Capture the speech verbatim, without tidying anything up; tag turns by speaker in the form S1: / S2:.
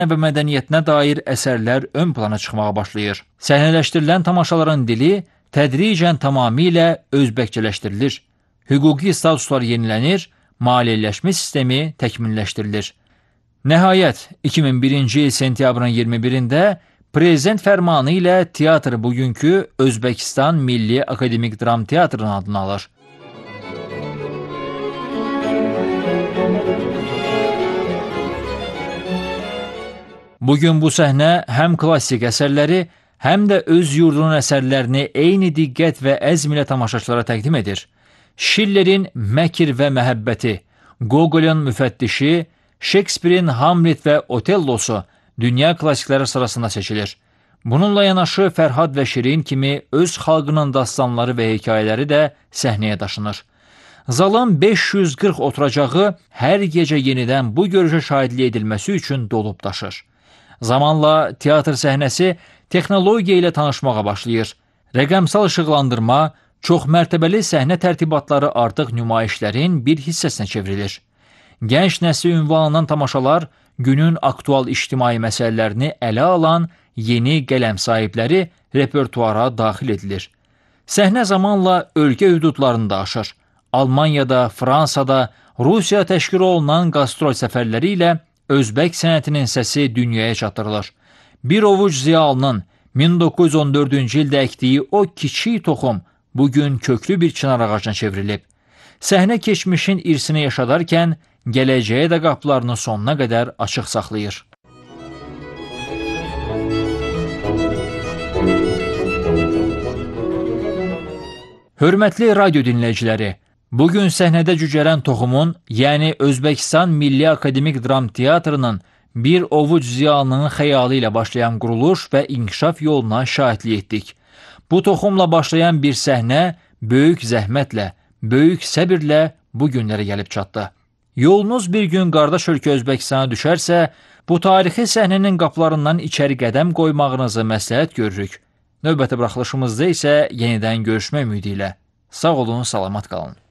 S1: və mədəniyyətinə dair əsərlər ön plana çıxmağa başlayır. Səhnələşdirilən tamaşaların dili tədricən tamamilə özbəkcələşdirilir. Hüquqi statuslar yenilənir, maliyyələşmə sistemi təkmilləşdirilir. Nəhayət, iki min birinci il sentyabrın iyirmi birində Prezident fərmanı ilə teatr bugünkü Özbəkistan Milli Akademik Dram Teatrının adını alır. Bugün bu səhnə həm klassik əsərləri, həm də öz yurdunun əsərlərini eyni diqqət və əzm ilə tamaşaçılara təqdim edir. Schillerin Məkir və Məhəbbəti, Gogolun Müfəttişi, Shakespeare'in Hamlet və Otellosu dünya klassikləri sırasında seçilir. Bununla yanaşı Fərhad və Şirin kimi öz xalqının dastanları və hekayələri də səhnəyə daşınır. Zalın beş yüz qırx oturacağı hər gecə yenidən bu görüşə şahidlik edilməsi üçün dolub daşır. Zamanla teatr səhnəsi texnologiya ilə tanışmağa başlayır. Rəqəmsal işıqlandırma, çoxmərtəbəli səhnə tərtibatları artıq nümayişlərin bir hissəsinə çevrilir. Gənc nəsli ünvanlanan tamaşalar günün aktual ictimai məsələlərini ələ alan yeni qələm sahibləri repertuara daxil edilir. Səhnə zamanla ölkə hüdudlarını da aşır. Almaniyada, Fransada, Rusiya təşkil olunan qastrol səfərləri ilə Özbək sənətinin səsi dünyaya çatdırılır. Bir ovuc ziyalının min doqquz yüz on dördüncü ildə əkdiyi o kiçik toxum bugün köklü bir çınar ağacına çevrilib. Səhnə keçmişin irsini yaşadarkən, gələcəyə də qapılarını sonuna qədər açıq saxlayır. Hörmətli radyo dinləyiciləri, bugün səhnədə cücərən toxumun, yəni Özbəkistan Milli Akademik Dram Teatrının bir ovuc ziyalının xəyalı ilə başlayan quruluş və inkişaf yoluna şahidlik etdik. Bu toxumla başlayan bir səhnə böyük zəhmətlə, böyük səbirlə bu günlərə gəlib çatdı. Yolunuz bir gün qardaş ölkə Özbəkistana düşərsə, bu tarixi səhnənin qapılarından içəri qədəm qoymağınızı məsləhət görürük. Növbəti buraxılışımızda isə yenidən görüşmək ümidi ilə. Sağ olun, salamat qalın.